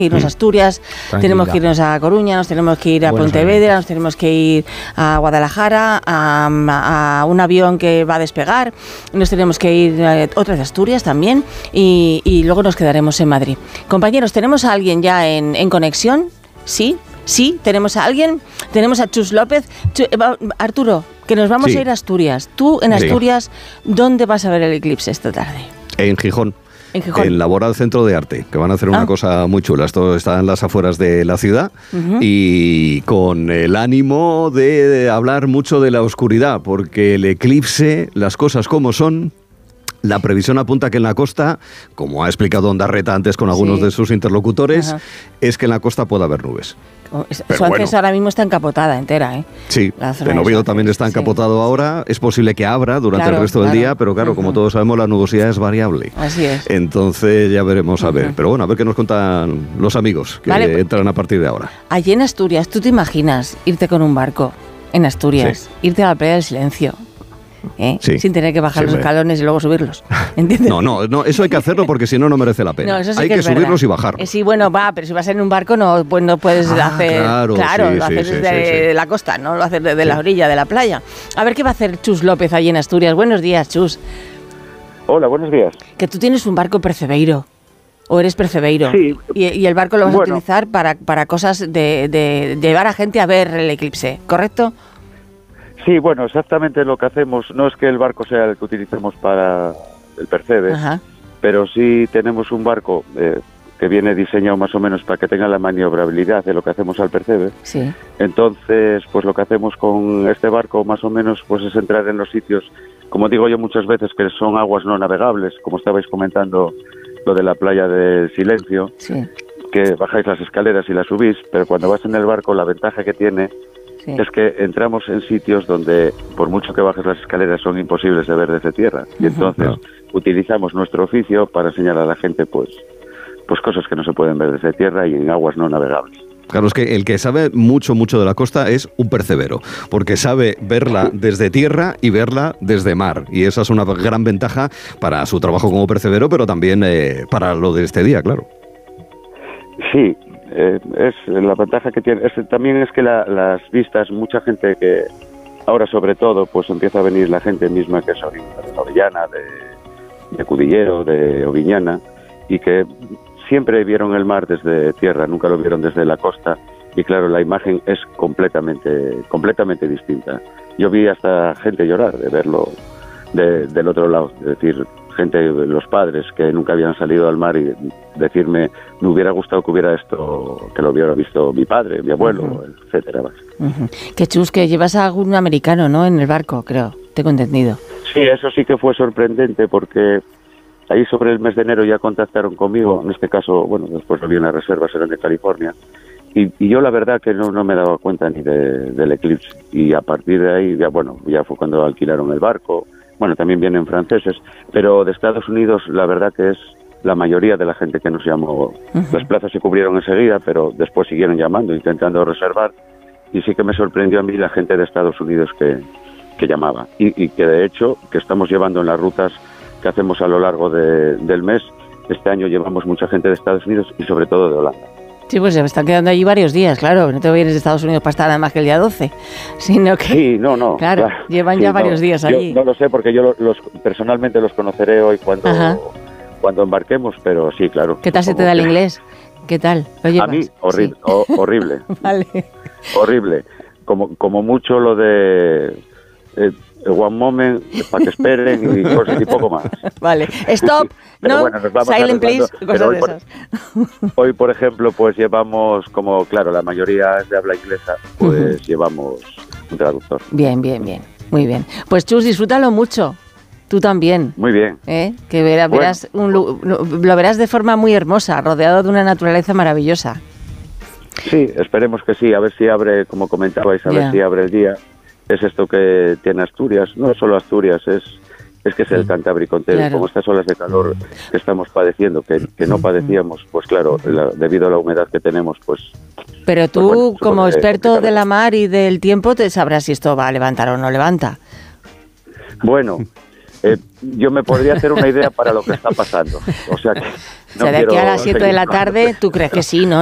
irnos a Asturias, tenemos que irnos a Coruña, nos tenemos que ir a Pontevedra, nos tenemos que ir a Guadalajara, a un avión que va a despegar, nos tenemos que ir a otras de Asturias también y luego nos quedaremos en Madrid. Compañeros, ¿tenemos a alguien ya en conexión? Sí, tenemos a alguien, tenemos a Chus López. Arturo, que nos vamos a ir a Asturias. Tú en Asturias, ¿dónde vas a ver el eclipse esta tarde? En Gijón. En Laboral Centro de Arte, que van a hacer una cosa muy chula. Esto está en las afueras de la ciudad y con el ánimo de hablar mucho de la oscuridad, porque el eclipse, las cosas como son, la previsión apunta que en la costa, como ha explicado Ondarreta antes con algunos de sus interlocutores, es que en la costa pueda haber nubes. Suárez ahora mismo está encapotada entera, ¿eh? Sí, en Oviedo también está encapotado ahora. Es posible que abra durante el resto del día, pero claro, como todos sabemos, la nubosidad es variable. Así es. Entonces ya veremos a ver. Pero bueno, a ver qué nos cuentan los amigos que entran a partir de ahora. Allí en Asturias, ¿tú te imaginas irte con un barco en Asturias, irte a la playa del Silencio? Sin tener que bajar los escalones y luego subirlos, ¿entiendes? No, eso hay que hacerlo porque si no, no merece la pena. Hay que subirlos y bajar. Sí, bueno, pero si vas en un barco no puedes hacer, lo haces desde la costa, no lo haces desde la orilla de la playa. A ver qué va a hacer Chus López allí en Asturias. Buenos días, Chus. Hola, buenos días. Que tú tienes un barco percebeiro, o eres percebeiro, y el barco lo vas a utilizar para cosas de llevar a gente a ver el eclipse, ¿correcto? Sí, bueno, exactamente lo que hacemos, no es que el barco sea el que utilicemos para el percebe, pero sí tenemos un barco que viene diseñado más o menos para que tenga la maniobrabilidad de lo que hacemos al percebe. Sí. Entonces, pues lo que hacemos con este barco más o menos pues es entrar en los sitios, como digo yo muchas veces, que son aguas no navegables, como estabais comentando lo de la playa del Silencio, que bajáis las escaleras y las subís, pero cuando vas en el barco la ventaja que tiene es que entramos en sitios donde, por mucho que bajes las escaleras, son imposibles de ver desde tierra. Y entonces utilizamos nuestro oficio para enseñar a la gente pues cosas que no se pueden ver desde tierra y en aguas no navegables. Claro, es que el que sabe mucho de la costa es un percebero, porque sabe verla desde tierra y verla desde mar. Y esa es una gran ventaja para su trabajo como percebero, pero también para lo de este día, claro. Sí. Es la ventaja que tiene. También es que las vistas, mucha gente que ahora sobre todo pues empieza a venir la gente misma que es de Orellana, de Cudillero, de Oviñana, y que siempre vieron el mar desde tierra, nunca lo vieron desde la costa, y claro, la imagen es completamente distinta. Yo vi hasta gente llorar de verlo del otro lado, es decir, gente, los padres que nunca habían salido al mar y decirme, me hubiera gustado que hubiera esto, que lo hubiera visto mi padre, mi abuelo, etcétera. Que Chus, que llevas a algún americano, ¿no?, en el barco, creo, tengo entendido. Sí, eso sí que fue sorprendente porque ahí sobre el mes de enero ya contactaron conmigo, en este caso, bueno, después lo vi en las reservas, eran de California, y yo la verdad que no me daba cuenta ni del eclipse, y a partir de ahí, ya fue cuando alquilaron el barco. Bueno, también vienen franceses, pero de Estados Unidos la verdad que es la mayoría de la gente que nos llamó. Las plazas se cubrieron enseguida, pero después siguieron llamando, intentando reservar, y sí que me sorprendió a mí la gente de Estados Unidos que llamaba. Y que de hecho, que estamos llevando en las rutas que hacemos a lo largo del mes, este año llevamos mucha gente de Estados Unidos y sobre todo de Holanda. Sí, pues se me están quedando allí varios días, claro. No te vienes de Estados Unidos para estar nada más que el día 12, sino que... Sí, no. Claro, llevan ya varios días allí. Yo no lo sé porque yo personalmente los conoceré hoy cuando embarquemos, pero sí, claro. ¿Qué tal se te da el inglés? ¿Qué tal? ¿Lo llevas? A mí, horrible. Vale. Horrible. Como mucho lo de... one moment, para que esperen y cosas y poco más. Vale, stop, no, bueno, silent please, cosas de esas. Hoy, por ejemplo, pues llevamos, como claro, la mayoría es de habla inglesa, pues llevamos un traductor. Bien, muy bien. Pues Chus, disfrútalo mucho, tú también. Muy bien. Que verás lo verás de forma muy hermosa, rodeado de una naturaleza maravillosa. Sí, esperemos que sí, a ver si abre, como comentabais, ver si abre el día. Es esto que tiene Asturias, no solo Asturias, es que es el Cantábrico entero, claro. Como estas olas de calor que estamos padeciendo, que no padecíamos, pues claro, debido a la humedad que tenemos, pues... Pero tú, pues bueno, como experto de la mar y del tiempo, te sabrás si esto va a levantar o no levanta. Bueno, yo me podría hacer una idea para lo que está pasando. O sea, que de aquí a las 7 de la tarde, ¿tú crees que sí, no?